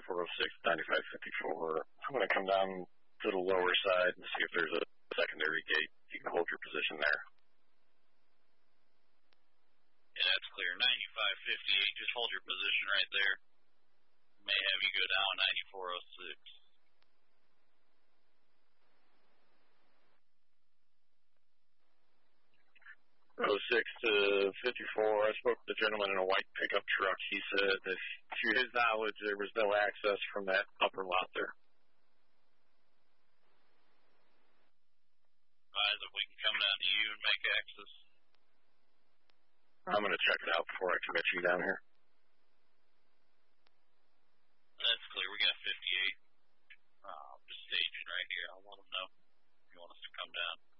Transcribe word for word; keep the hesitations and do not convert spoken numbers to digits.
ninety-four oh six, ninety-five fifty-four. I'm going to come down to the lower side and see if there's a secondary gate. You can hold your position there. Yeah, that's clear. ninety-five fifty-eight, just hold your position right there. May have you go down ninety-four oh six. oh six to fifty-four, I spoke to the gentleman in a white pickup truck. He said that to his knowledge, there was no access from that upper lot there. Advise if we can come down to you and make access. I'm going to check it out before I commit you down here. That's clear. We got fifty-eight. Uh, I'm just staging right here. I'll let them know if you want us to come down.